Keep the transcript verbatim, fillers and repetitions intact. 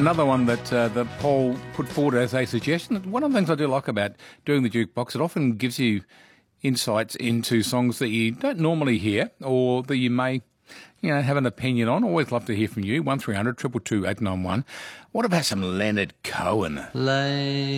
Another one that uh, the poll put forward as a suggestion. One of the things I do like about doing the jukebox, it often gives you insights into songs that you don't normally hear or that you may, you know, have an opinion on. Always love to hear from you. one three hundred two two two eight nine one. What about some Leonard Cohen? Lay